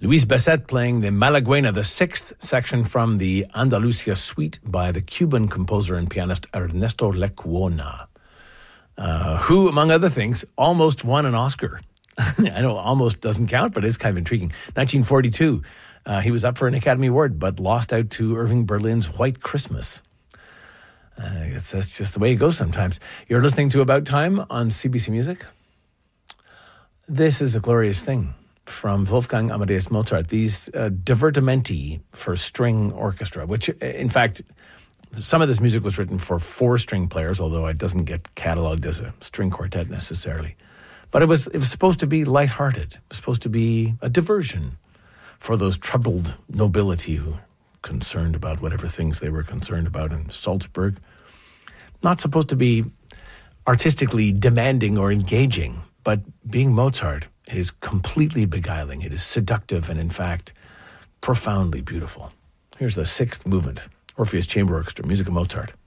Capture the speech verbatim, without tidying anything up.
Luis Besset playing the Malaguena, the sixth section from the Andalusia Suite by the Cuban composer and pianist Ernesto Lecuona, uh, who, among other things, almost won an Oscar. I know almost doesn't count, but it's kind of intriguing. nineteen forty-two, uh, he was up for an Academy Award, but lost out to Irving Berlin's White Christmas. Uh, I guess that's just the way it goes sometimes. You're listening to About Time on C B C Music. This is a glorious thing from Wolfgang Amadeus Mozart, these uh, divertimenti for string orchestra, which, in fact, some of this music was written for four-string players, although it doesn't get cataloged as a string quartet necessarily. But it was it was supposed to be lighthearted. It was supposed to be a diversion for those troubled nobility who were concerned about whatever things they were concerned about in Salzburg. Not supposed to be artistically demanding or engaging, but being Mozart, it is completely beguiling. It is seductive and, in fact, profoundly beautiful. Here's the sixth movement, Orpheus Chamber Orchestra, music of Mozart.